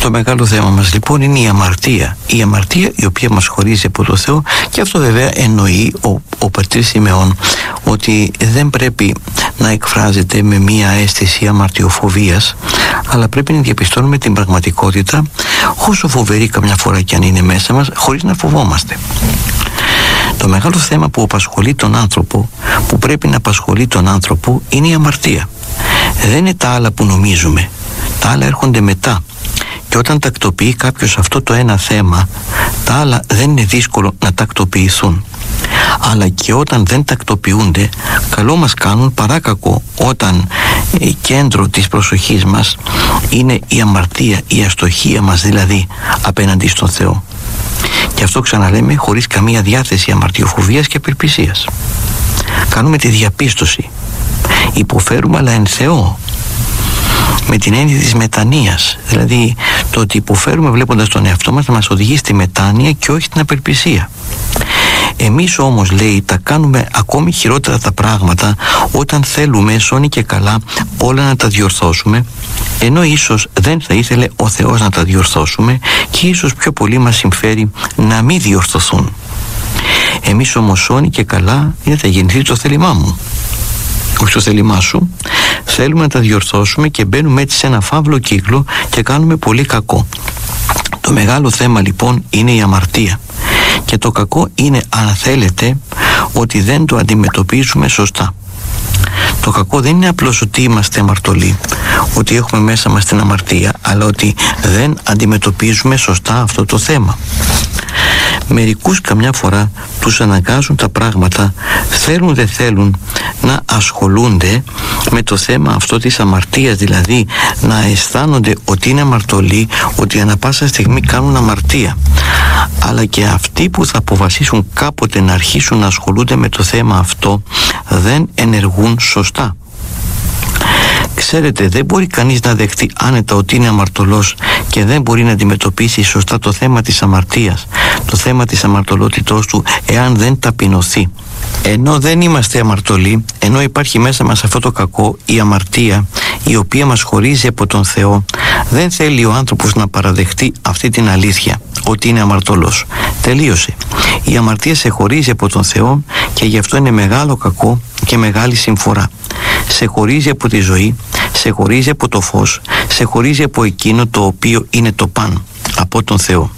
Το μεγάλο θέμα μας λοιπόν είναι η αμαρτία. Η αμαρτία η οποία μας χωρίζει από το Θεό, και αυτό βέβαια εννοεί ο πατήρ Σιμεών ότι δεν πρέπει να εκφράζεται με μία αίσθηση αμαρτιοφοβίας, αλλά πρέπει να διαπιστώνουμε την πραγματικότητα, όσο φοβερή καμιά φορά κι αν είναι μέσα μας, χωρίς να φοβόμαστε. Το μεγάλο θέμα που απασχολεί τον άνθρωπο, που πρέπει να απασχολεί τον άνθρωπο, είναι η αμαρτία. Δεν είναι τα άλλα που νομίζουμε, τα άλλα έρχονται μετά. Και όταν τακτοποιεί κάποιος αυτό το ένα θέμα, τα άλλα δεν είναι δύσκολο να τακτοποιηθούν. Αλλά και όταν δεν τακτοποιούνται, καλό μας κάνουν παρά κακό, όταν κέντρο της προσοχής μας είναι η αμαρτία, η αστοχία μας δηλαδή απέναντι στον Θεό. Και αυτό, ξαναλέμε, χωρίς καμία διάθεση αμαρτιοφοβίας και απελπισίας. Κάνουμε τη διαπίστωση, υποφέρουμε αλλά εν Θεώ, με την έννοια της μετανοίας. Δηλαδή το ότι υποφέρουμε βλέποντας τον εαυτό μας να μας οδηγεί στη μετάνοια και όχι την απελπισία. Εμείς όμως, λέει, τα κάνουμε ακόμη χειρότερα τα πράγματα όταν θέλουμε σώνει και καλά όλα να τα διορθώσουμε, ενώ ίσως δεν θα ήθελε ο Θεός να τα διορθώσουμε και ίσως πιο πολύ μας συμφέρει να μην διορθωθούν. Εμείς όμως σώνει και καλά είναι θα γεννηθεί το θέλημά μου, όχι το θέλημά σου. Θέλουμε να τα διορθώσουμε και μπαίνουμε έτσι σε ένα φαύλο κύκλο και κάνουμε πολύ κακό. Το μεγάλο θέμα λοιπόν είναι η αμαρτία. Και το κακό είναι, αν θέλετε, ότι δεν το αντιμετωπίζουμε σωστά. Το κακό δεν είναι απλώς ότι είμαστε αμαρτωλοί, ότι έχουμε μέσα μας την αμαρτία, αλλά ότι δεν αντιμετωπίζουμε σωστά αυτό το θέμα. Μερικούς καμιά φορά τους αναγκάζουν τα πράγματα, θέλουν δεν θέλουν, να ασχολούνται με το θέμα αυτό της αμαρτίας, δηλαδή να αισθάνονται ότι είναι αμαρτωλοί, ότι ανά πάσα στιγμή κάνουν αμαρτία. Αλλά και αυτοί που θα αποφασίσουν κάποτε να αρχίσουν να ασχολούνται με το θέμα αυτό δεν ενεργούν σωστά. Ξέρετε, δεν μπορεί κανείς να δεχτεί άνετα ότι είναι αμαρτωλός και δεν μπορεί να αντιμετωπίσει σωστά το θέμα της αμαρτίας, το θέμα της αμαρτωλότητός του, εάν δεν ταπεινωθεί. Ενώ δεν είμαστε αμαρτωλοί, ενώ υπάρχει μέσα μας αυτό το κακό, η αμαρτία, η οποία μας χωρίζει από τον Θεό, δεν θέλει ο άνθρωπος να παραδεχτεί αυτή την αλήθεια, ότι είναι αμαρτωλός. Τελείωσε. Η αμαρτία σε χωρίζει από τον Θεό και γι' αυτό είναι μεγάλο κακό και μεγάλη συμφορά. Σε χωρίζει από τη ζωή, σε χωρίζει από το φως, σε χωρίζει από εκείνο το οποίο είναι το παν, από τον Θεό.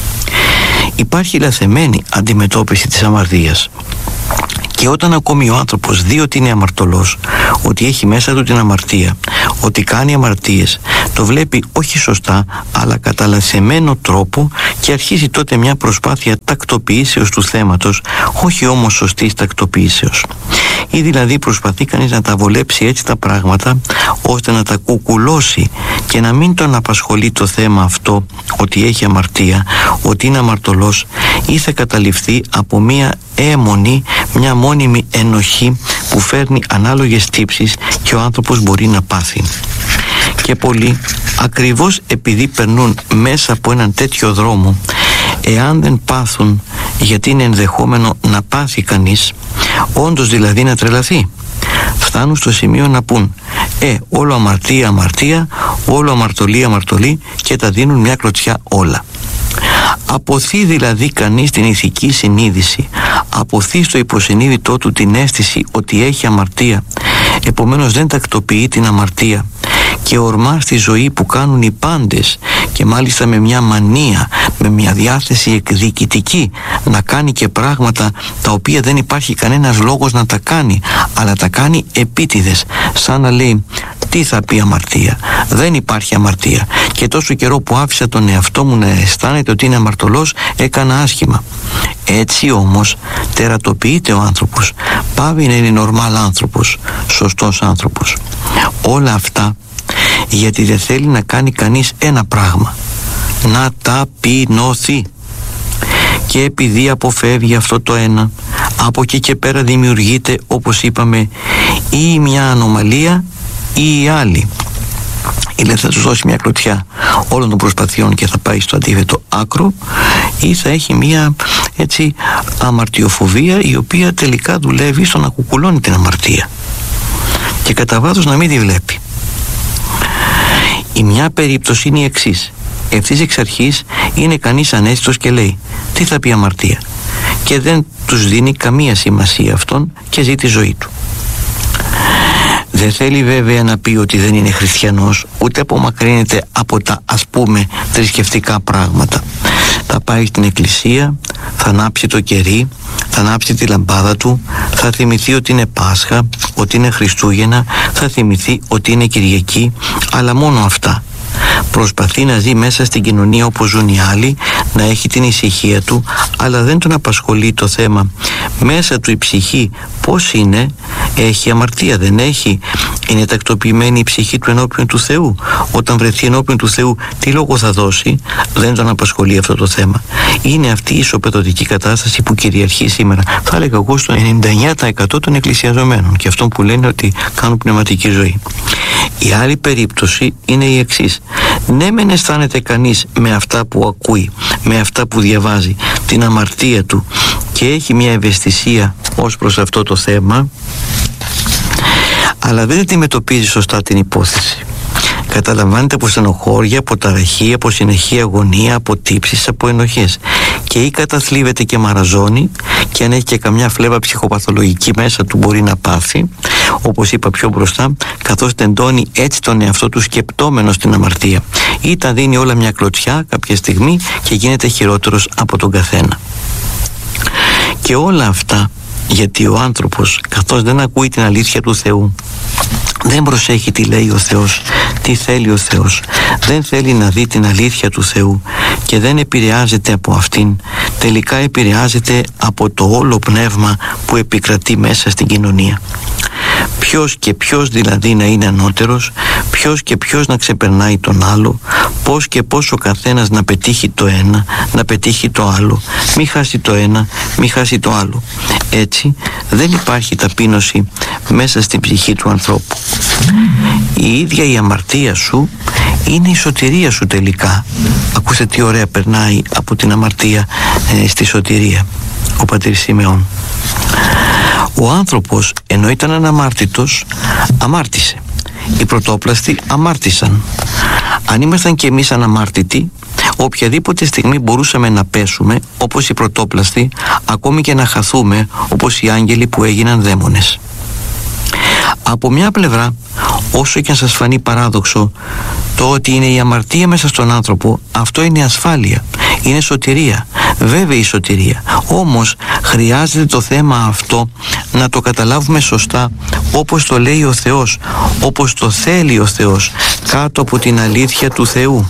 Υπάρχει λαθεμένη αντιμετώπιση της αμαρτίας. Και όταν ακόμη ο άνθρωπος δει ότι είναι αμαρτωλός, ότι έχει μέσα του την αμαρτία, ότι κάνει αμαρτίες, το βλέπει όχι σωστά αλλά κατά λαθεμένο τρόπο και αρχίζει τότε μια προσπάθεια τακτοποιήσεως του θέματος, όχι όμως σωστής τακτοποιήσεως. Ή δηλαδή προσπαθεί κανείς να τα βολέψει έτσι τα πράγματα ώστε να τα κουκουλώσει και να μην τον απασχολεί το θέμα αυτό, ότι έχει αμαρτία, ότι είναι αμαρτωλός, ή θα καταληφθεί από μια έμονη, μια μόνιμη ενοχή που φέρνει ανάλογες τύψεις και ο άνθρωπος μπορεί να πάθει. Και πολλοί, ακριβώς επειδή περνούν μέσα από έναν τέτοιο δρόμο, εάν δεν πάθουν, γιατί είναι ενδεχόμενο να πάθει κανείς, όντως δηλαδή να τρελαθεί, φτάνουν στο σημείο να πούν όλο αμαρτία αμαρτία, όλο αμαρτωλή αμαρτωλή, και τα δίνουν μια κλωτσιά όλα. Αποθεί δηλαδή κανείς την ηθική συνείδηση, αποθεί στο υποσυνείδητό του την αίσθηση ότι έχει αμαρτία, επομένως δεν τακτοποιεί την αμαρτία και ορμά στη ζωή που κάνουν οι πάντες, και μάλιστα με μια μανία, με μια διάθεση εκδικητική, να κάνει και πράγματα τα οποία δεν υπάρχει κανένας λόγος να τα κάνει, αλλά τα κάνει επίτηδες, σαν να λέει τι θα πει αμαρτία, δεν υπάρχει αμαρτία, και τόσο καιρό που άφησα τον εαυτό μου να αισθάνεται ότι είναι αμαρτωλός, έκανα άσχημα. Έτσι όμως τερατοποιείται ο άνθρωπος, πάβει να είναι νορμάλ άνθρωπος, σωστός άνθρωπος. Όλα αυτά γιατί δεν θέλει να κάνει κανείς ένα πράγμα, να ταπεινωθεί. Και επειδή αποφεύγει αυτό το ένα, από εκεί και πέρα δημιουργείται, όπως είπαμε, ή μια ανομαλία ή η άλλη. Ή θα τους δώσει μια κλωτσιά όλων των προσπαθειών και θα πάει στο αντίθετο άκρο, ή θα έχει μια έτσι αμαρτιοφοβία, η οποία τελικά δουλεύει στο να κουκουλώνει την αμαρτία και κατά βάθος να μην τη βλέπει. Η μια περίπτωση είναι η εξής: ευθύς εξ αρχής είναι κανείς ανέστητος και λέει τι θα πει αμαρτία, και δεν τους δίνει καμία σημασία αυτόν και ζει τη ζωή του. Δεν θέλει βέβαια να πει ότι δεν είναι χριστιανός, ούτε απομακρύνεται από τα ας πούμε θρησκευτικά πράγματα. Θα πάει στην εκκλησία, θα ανάψει το κερί, θα ανάψει τη λαμπάδα του, θα θυμηθεί ότι είναι Πάσχα, ότι είναι Χριστούγεννα, θα θυμηθεί ότι είναι Κυριακή, αλλά μόνο αυτά. Προσπαθεί να ζει μέσα στην κοινωνία όπως ζουν οι άλλοι, να έχει την ησυχία του, αλλά δεν τον απασχολεί το θέμα μέσα του η ψυχή πώς είναι, έχει αμαρτία, δεν έχει, είναι τακτοποιημένη η ψυχή του ενώπιον του Θεού, όταν βρεθεί ενώπιον του Θεού τι λόγο θα δώσει, δεν τον απασχολεί αυτό το θέμα. Είναι αυτή η ισοπεδωτική κατάσταση που κυριαρχεί σήμερα, θα έλεγα εγώ, στο 99% των εκκλησιαζομένων και αυτών που λένε ότι κάνουν πνευματική ζωή. Η άλλη περίπτωση είναι η εξής. Ναι, μεν αισθάνεται κανείς με αυτά που ακούει, με αυτά που διαβάζει, την αμαρτία του και έχει μια ευαισθησία ως προς αυτό το θέμα, αλλά δεν αντιμετωπίζει σωστά την υπόθεση. Καταλαμβάνεται από στενοχώρια, από ταραχή, από συνεχή αγωνία, από τύψεις, από ενοχές, και ή καταθλίβεται και μαραζώνει, και αν έχει και καμιά φλέβα ψυχοπαθολογική μέσα του μπορεί να πάθει, όπως είπα πιο μπροστά, καθώς τεντώνει έτσι τον εαυτό του σκεπτόμενο στην αμαρτία, ή τα δίνει όλα μια κλωτσιά κάποια στιγμή και γίνεται χειρότερος από τον καθένα. Και όλα αυτά γιατί ο άνθρωπος, καθώς δεν ακούει την αλήθεια του Θεού, δεν προσέχει τι λέει ο Θεός, τι θέλει ο Θεός, δεν θέλει να δει την αλήθεια του Θεού και δεν επηρεάζεται από αυτήν, τελικά επηρεάζεται από το όλο πνεύμα που επικρατεί μέσα στην κοινωνία. Ποιος και ποιος δηλαδή να είναι ανώτερος, ποιος και ποιος να ξεπερνάει τον άλλο, πώς και πώς ο καθένας να πετύχει το ένα, να πετύχει το άλλο, μη χάσει το ένα, μη χάσει το άλλο. Έτσι δεν υπάρχει ταπείνωση μέσα στην ψυχή του ανθρώπου. Η ίδια η αμαρτία σου είναι η σωτηρία σου τελικά. Ακούστε τι ωραία περνάει από την αμαρτία στη σωτηρία ο πατήρ Σιμεών. Ο άνθρωπος, ενώ ήταν αναμάρτητος, αμάρτησε. Οι πρωτόπλαστοι αμάρτησαν. Αν ήμασταν κι εμείς αναμάρτητοι, οποιαδήποτε στιγμή μπορούσαμε να πέσουμε όπως οι πρωτόπλαστοι, ακόμη και να χαθούμε όπως οι άγγελοι που έγιναν δαίμονες. Από μια πλευρά, όσο και αν σας φανεί παράδοξο, το ότι είναι η αμαρτία μέσα στον άνθρωπο, αυτό είναι ασφάλεια, είναι σωτηρία, βέβαιη σωτηρία. Όμως χρειάζεται το θέμα αυτό να το καταλάβουμε σωστά, όπως το λέει ο Θεός, όπως το θέλει ο Θεός, κάτω από την αλήθεια του Θεού.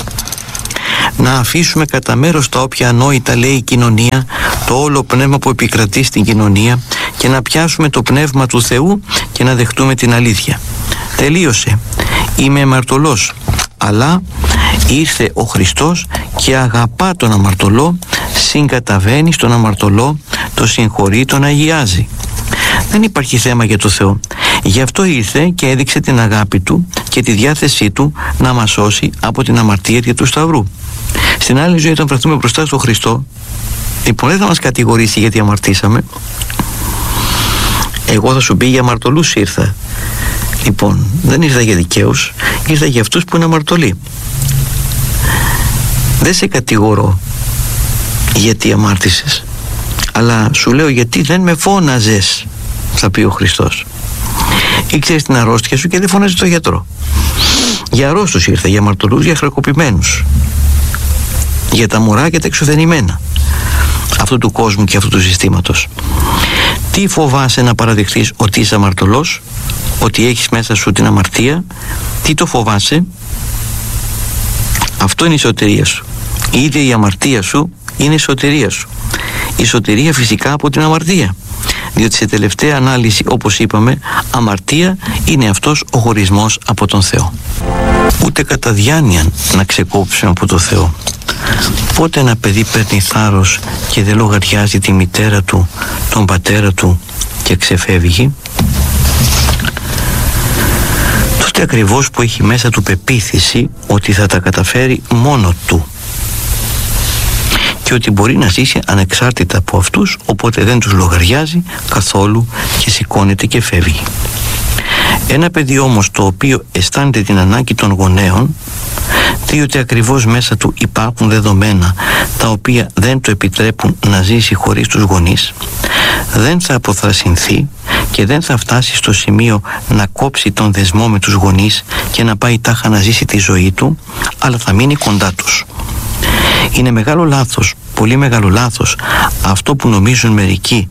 Να αφήσουμε κατά μέρος τα όποια ανόητα λέει η κοινωνία, το όλο πνεύμα που επικρατεί στην κοινωνία, και να πιάσουμε το πνεύμα του Θεού και να δεχτούμε την αλήθεια. Τελείωσε. Είμαι αμαρτωλός, αλλά ήρθε ο Χριστός και αγαπά τον αμαρτωλό, συγκαταβαίνει στον αμαρτωλό, το συγχωρεί, τον αγιάζει. Δεν υπάρχει θέμα για το Θεό. Γι' αυτό ήρθε και έδειξε την αγάπη του και τη διάθεσή του να μας σώσει από την αμαρτία και του Σταυρού. Στην άλλη ζωή, όταν βρεθούμε μπροστά στον Χριστό, λοιπόν, δεν θα μας κατηγορήσει γιατί αμαρτήσαμε. Εγώ θα σου πει για αμαρτωλούς ήρθα. Λοιπόν, δεν ήρθα για δικαίους, ήρθα για αυτούς που είναι αμαρτωλοί. Δεν σε κατηγορώ γιατί αμάρτησες, αλλά σου λέω γιατί δεν με φώναζες, θα πει ο Χριστός. Ήξερες την αρρώστια σου και δεν φώναζες τον γιατρό. Για αρρώστους ήρθα, για αμαρτωλούς, για χρεοκοπημένους, για τα μωρά και τα εξουθενημένα αυτού του κόσμου και αυτού του συστήματος. Τι φοβάσαι να παραδειχθείς ότι είσαι αμαρτωλός, ότι έχεις μέσα σου την αμαρτία? Τι το φοβάσαι? Αυτό είναι η σωτηρία σου. Η ίδια η αμαρτία σου είναι η σωτηρία σου. Η σωτηρία φυσικά από την αμαρτία, διότι σε τελευταία ανάλυση, όπως είπαμε, αμαρτία είναι αυτός ο χωρισμός από τον Θεό. Ούτε κατά διάνοια να ξεκόψουμε από τον Θεό. Πότε ένα παιδί παίρνει θάρρος και δεν λογαριάζει τη μητέρα του, τον πατέρα του και ξεφεύγει? Τότε ακριβώς που έχει μέσα του πεποίθηση ότι θα τα καταφέρει μόνο του και ότι μπορεί να ζήσει ανεξάρτητα από αυτούς, οπότε δεν τους λογαριάζει καθόλου και σηκώνεται και φεύγει. Ένα παιδί όμως το οποίο αισθάνεται την ανάγκη των γονέων, διότι ακριβώς μέσα του υπάρχουν δεδομένα τα οποία δεν του επιτρέπουν να ζήσει χωρίς τους γονείς, δεν θα αποθρασινθεί και δεν θα φτάσει στο σημείο να κόψει τον δεσμό με τους γονείς και να πάει τάχα να ζήσει τη ζωή του, αλλά θα μείνει κοντά τους. Είναι μεγάλο λάθος, πολύ μεγάλο λάθος, αυτό που νομίζουν μερικοί